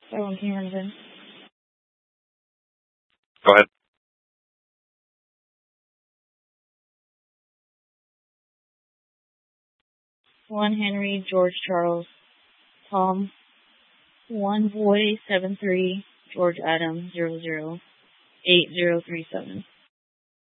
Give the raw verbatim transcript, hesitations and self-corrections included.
Everyone, can you run in? Go ahead. One Henry George Charles Tom. One Boy seven three George Adam zero zero eight zero three seven.